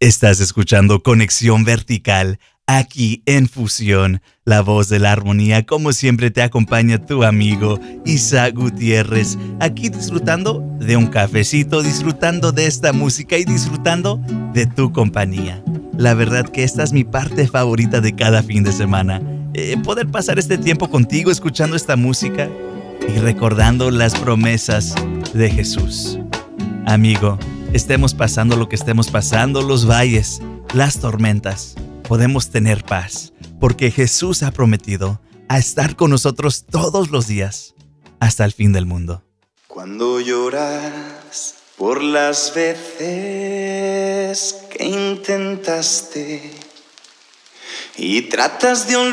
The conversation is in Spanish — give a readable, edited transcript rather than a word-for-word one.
Estás escuchando Conexión Vertical, aquí en Fusión, la voz de la armonía. Como siempre te acompaña tu amigo Isaac Gutiérrez, aquí disfrutando de un cafecito, disfrutando de esta música y disfrutando de tu compañía. La verdad que esta es mi parte favorita de cada fin de semana, poder pasar este tiempo contigo escuchando esta música y recordando las promesas de Jesús. Amigo, estemos pasando lo que estemos pasando, los valles, las tormentas, podemos tener paz, porque Jesús ha prometido a estar con nosotros todos los días, hasta el fin del mundo. Cuando lloras por las veces que intentaste y tratas de olvidar